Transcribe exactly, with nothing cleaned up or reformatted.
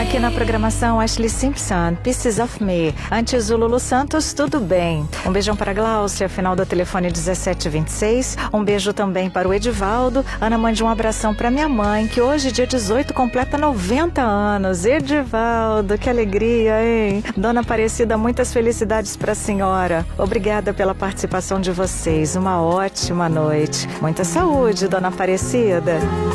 Aqui na programação, Ashley Simpson, Pieces of Me. Antes, o Lulu Santos, Tudo Bem. Um beijão para a Gláucia, final do telefone dezessete vinte e seis. Um beijo também para o Edivaldo. Ana, mande um abração para minha mãe, que hoje, dia dezoito, completa noventa anos. Edivaldo, que alegria, hein? Dona Aparecida, muitas felicidades para a senhora. Obrigada pela participação de vocês. Uma ótima noite. Muita saúde, Dona Aparecida.